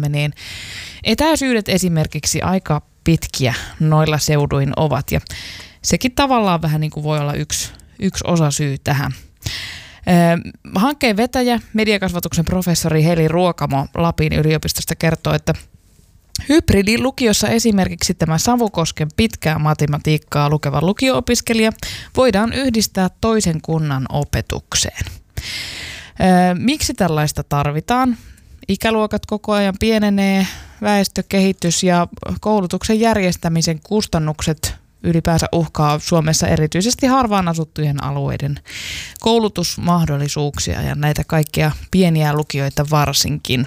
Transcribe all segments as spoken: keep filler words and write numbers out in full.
elämme, niin etäisyydet esimerkiksi aika pitkiä noilla seuduin ovat. Ja sekin tavallaan vähän niin kuin voi olla yksi, yksi osa syy tähän. Hankkeen vetäjä, mediakasvatuksen professori Heli Ruokamo Lapin yliopistosta kertoo, että hybridilukiossa esimerkiksi tämä Savukosken pitkää matematiikkaa lukeva lukio-opiskelija voidaan yhdistää toisen kunnan opetukseen. Miksi tällaista tarvitaan? Ikäluokat koko ajan pienenee, väestökehitys ja koulutuksen järjestämisen kustannukset ylipäänsä uhkaa Suomessa erityisesti harvaan asuttujen alueiden koulutusmahdollisuuksia ja näitä kaikkia pieniä lukioita varsinkin.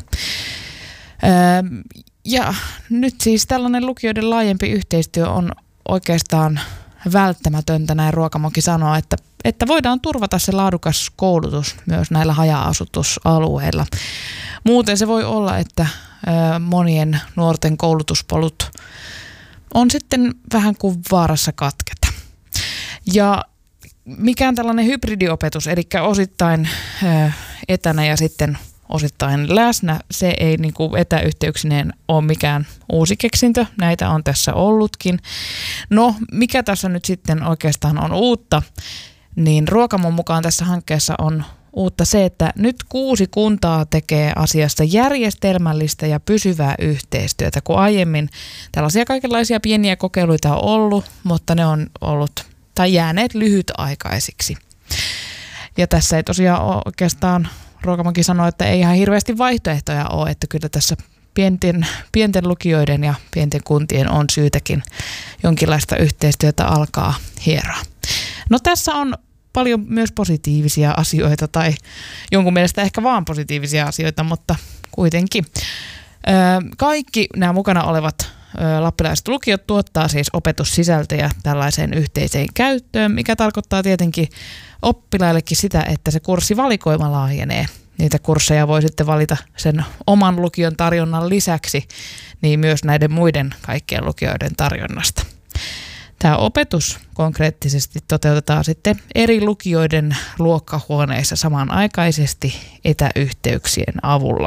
Ja nyt siis tällainen lukioiden laajempi yhteistyö on oikeastaan välttämätöntä, näin Ruokamokin sanoo, että, että voidaan turvata se laadukas koulutus myös näillä haja-asutusalueilla. Muuten se voi olla, että monien nuorten koulutuspolut on sitten vähän kuin vaarassa katketa. Ja mikään tällainen hybridiopetus, eli osittain etänä ja sitten osittain läsnä, se ei niin kuin etäyhteyksineen ole mikään uusi keksintö. Näitä on tässä ollutkin. No, mikä tässä nyt sitten oikeastaan on uutta, niin Ruokamon mukaan tässä hankkeessa on uutta se, että nyt kuusi kuntaa tekee asiasta järjestelmällistä ja pysyvää yhteistyötä, kun aiemmin tällaisia kaikenlaisia pieniä kokeiluita on ollut, mutta ne on ollut tai jääneet lyhytaikaisiksi. Ja tässä ei tosiaan ole oikeastaan, Ruokamokin sanoi, että ei ihan hirveästi vaihtoehtoja ole, että kyllä tässä pienten, pienten lukioiden ja pienten kuntien on syytäkin jonkinlaista yhteistyötä alkaa hieroa. No tässä on paljon myös positiivisia asioita tai jonkun mielestä ehkä vaan positiivisia asioita, mutta kuitenkin. Kaikki nämä mukana olevat lappilaiset lukiot tuottaa siis opetussisältöjä tällaiseen yhteiseen käyttöön, mikä tarkoittaa tietenkin oppilaillekin sitä, että se kurssivalikoima laajenee. Niitä kursseja voi sitten valita sen oman lukion tarjonnan lisäksi, niin myös näiden muiden kaikkien lukioiden tarjonnasta. Tämä opetus konkreettisesti toteutetaan sitten eri lukioiden luokkahuoneissa samanaikaisesti etäyhteyksien avulla.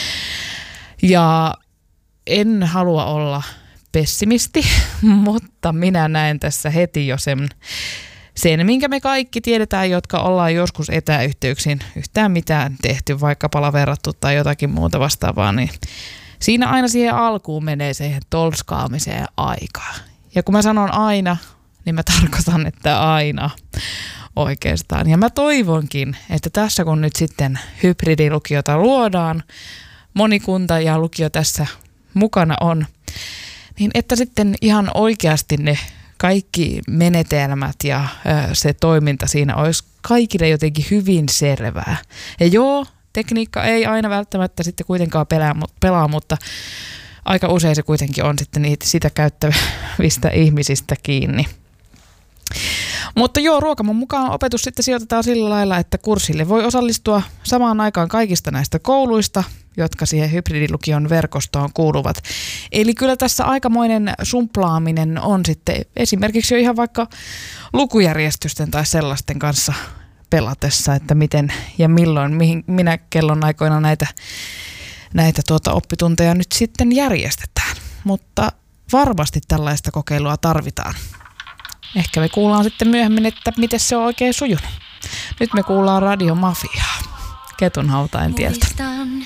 Ja en halua olla pessimisti, mutta minä näen tässä heti jo sen, sen, minkä me kaikki tiedetään, jotka ollaan joskus etäyhteyksin yhtään mitään tehty, vaikka palaverattu tai jotakin muuta vastaavaa, niin siinä aina siihen alkuun menee siihen tolskaamiseen aikaa. Ja kun mä sanon aina, niin mä tarkoitan, että aina oikeastaan. Ja mä toivonkin, että tässä kun nyt sitten hybridilukiota luodaan, monikunta ja lukio tässä mukana on, niin että sitten ihan oikeasti ne kaikki menetelmät ja ö, se toiminta siinä olisi kaikille jotenkin hyvin selvää. Ja joo, tekniikka ei aina välttämättä sitten kuitenkaan pelaa, pelaa mutta aika usein se kuitenkin on sitten niitä sitä käyttävistä ihmisistä kiinni. Mutta joo, Ruokamon mukaan opetus sitten sijoitetaan sillä lailla, että kurssille voi osallistua samaan aikaan kaikista näistä kouluista, jotka siihen hybridilukion verkostoon kuuluvat. Eli kyllä tässä aikamoinen sumplaaminen on sitten esimerkiksi jo ihan vaikka lukujärjestysten tai sellaisten kanssa pelatessa, että miten ja milloin, mihin, minä kellon aikoina näitä näitä tuota oppitunteja nyt sitten järjestetään, mutta varmasti tällaista kokeilua tarvitaan. Ehkä me kuullaan sitten myöhemmin, että miten se on oikein sujunut. Nyt me kuullaan Radio Mafiaa Ketunhautain tieltä. Muistan